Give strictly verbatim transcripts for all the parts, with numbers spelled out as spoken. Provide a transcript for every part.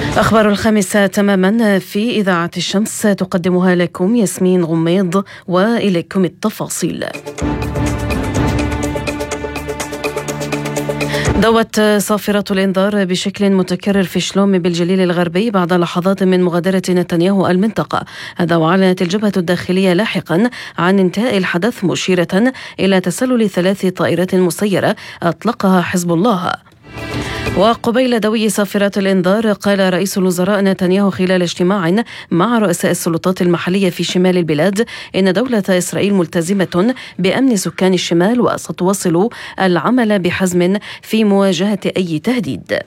أخبار الخامسة تماما في إذاعة الشمس تقدمها لكم ياسمين غميض، وإليكم التفاصيل. دوت صافرة الإنذار بشكل متكرر في شلوم بالجليل الغربي بعد لحظات من مغادرة نتنياهو المنطقة. هذا وأعلنت الجبهة الداخلية لاحقا عن انتهاء الحدث، مشيرة إلى تسلل ثلاث طائرات مسيرة أطلقها حزب الله. وقبيل دوي صافرات الإنذار قال رئيس الوزراء نتنياهو خلال اجتماع مع رؤساء السلطات المحلية في شمال البلاد إن دولة إسرائيل ملتزمة بأمن سكان الشمال وستواصل العمل بحزم في مواجهة أي تهديد.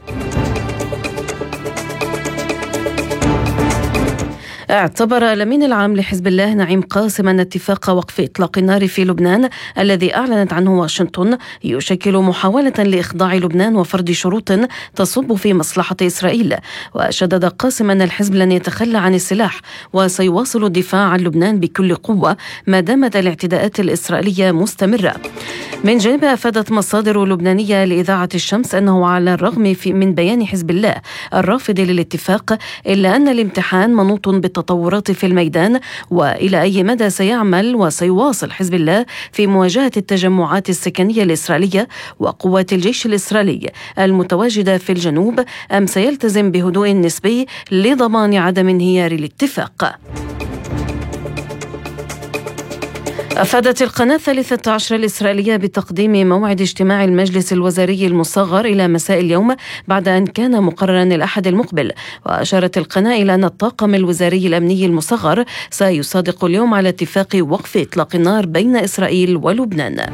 اعتبر الأمين العام لحزب الله نعيم قاسم أن اتفاق وقف إطلاق النار في لبنان الذي أعلنت عنه واشنطن يشكل محاولة لإخضاع لبنان وفرض شروط تصب في مصلحة إسرائيل. وشدد قاسم أن الحزب لن يتخلى عن السلاح وسيواصل الدفاع عن لبنان بكل قوة ما دامت الاعتداءات الإسرائيلية مستمرة. من جانبها أفادت مصادر لبنانية لإذاعة الشمس أنه على الرغم من بيان حزب الله الرافض للاتفاق إلا أن الامتحان منوط بالتطورات في الميدان، وإلى أي مدى سيعمل وسيواصل حزب الله في مواجهة التجمعات السكنية الإسرائيلية وقوات الجيش الإسرائيلي المتواجدة في الجنوب، أم سيلتزم بهدوء نسبي لضمان عدم انهيار الاتفاق. أفادت القناة الثالثة عشر الإسرائيلية بتقديم موعد اجتماع المجلس الوزاري المصغر إلى مساء اليوم بعد أن كان مقررا الأحد المقبل. وأشارت القناة إلى أن الطاقم الوزاري الأمني المصغر سيصادق اليوم على اتفاق وقف إطلاق النار بين إسرائيل ولبنان.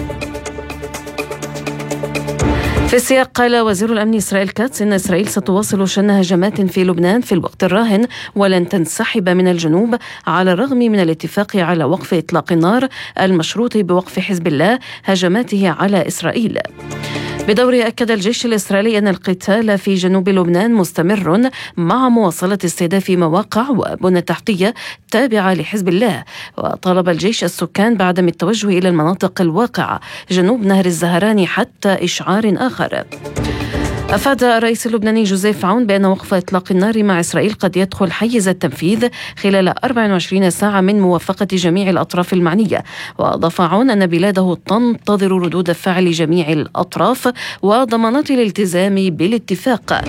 في السياق قال وزير الأمن إسرائيل كاتس إن إسرائيل ستواصل شن هجمات في لبنان في الوقت الراهن ولن تنسحب من الجنوب على الرغم من الاتفاق على وقف إطلاق النار المشروط بوقف حزب الله هجماته على إسرائيل. بدوره أكد الجيش الإسرائيلي أن القتال في جنوب لبنان مستمر مع مواصلة استهداف مواقع وبنى تحتية تابعة لحزب الله. وطالب الجيش السكان بعدم التوجه إلى المناطق الواقعة جنوب نهر الزهراني حتى إشعار آخر. أفاد الرئيس اللبناني جوزيف عون بأن وقف إطلاق النار مع إسرائيل قد يدخل حيز التنفيذ خلال أربع وعشرين ساعة من موافقة جميع الأطراف المعنية. وأضاف عون أن بلاده تنتظر ردود فعل جميع الأطراف وضمانات الالتزام بالاتفاق.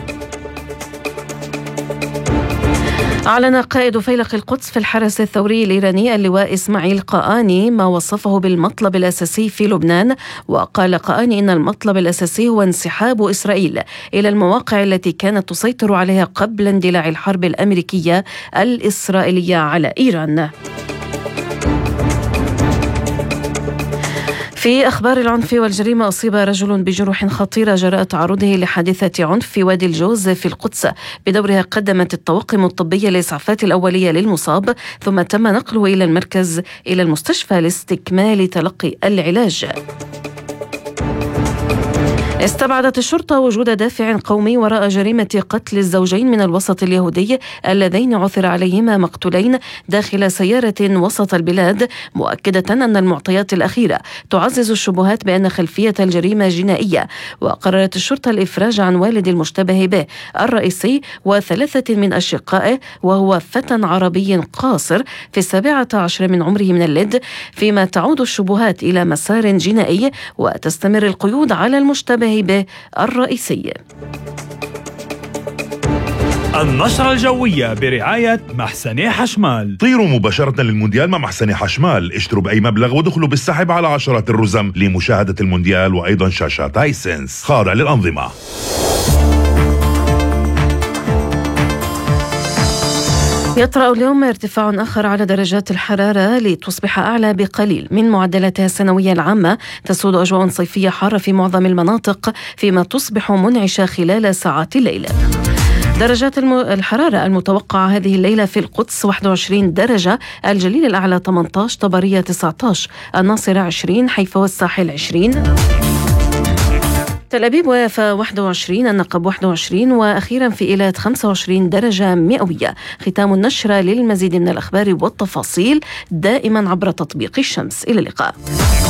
أعلن قائد فيلق القدس في الحرس الثوري الإيراني اللواء إسماعيل قآني ما وصفه بالمطلب الأساسي في لبنان. وقال قآني إن المطلب الأساسي هو انسحاب إسرائيل إلى المواقع التي كانت تسيطر عليها قبل اندلاع الحرب الأمريكية الإسرائيلية على إيران. في أخبار العنف والجريمة، أصيب رجل بجروح خطيرة جراء تعرضه لحادثة عنف في وادي الجوز في القدس. بدورها قدمت الطواقم الطبية الإسعافات الأولية للمصاب، ثم تم نقله إلى المركز إلى المستشفى لاستكمال تلقي العلاج. استبعدت الشرطة وجود دافع قومي وراء جريمة قتل الزوجين من الوسط اليهودي اللذين عثر عليهما مقتولين داخل سيارة وسط البلاد، مؤكدة أن المعطيات الأخيرة تعزز الشبهات بأن خلفية الجريمة جنائية. وقررت الشرطة الإفراج عن والد المشتبه به الرئيسي وثلاثة من أشقائه، وهو فتى عربي قاصر في السابعة عشر من عمره من اللد، فيما تعود الشبهات إلى مسار جنائي وتستمر القيود على المشتبه به الرئيسي. النشرة الجوية برعاية محسني حشمال. طيروا مباشرة للمونديال مع محسني حشمال، اشتروا بأي مبلغ ودخلوا بالسحب على عشرات الرزم لمشاهدة المونديال وأيضا شاشات هايسنس خاضع للأنظمة. يطرأ اليوم ارتفاع آخر على درجات الحرارة لتصبح أعلى بقليل من معدلاتها السنوية العامة. تسود أجواء صيفية حارة في معظم المناطق، فيما تصبح منعشة خلال ساعات الليل. درجات الحرارة المتوقعة هذه الليلة في القدس واحد وعشرين درجة، الجليل الأعلى ثمانية عشر، طبرية تسعة عشر، الناصرة عشرين، حيفا والساحل عشرين، تل أبيب ويافا واحد وعشرين، النقب واحد وعشرين، وأخيرا في إيلات خمسة وعشرين درجة مئوية. ختام النشرة. للمزيد من الأخبار والتفاصيل دائما عبر تطبيق الشمس. إلى اللقاء.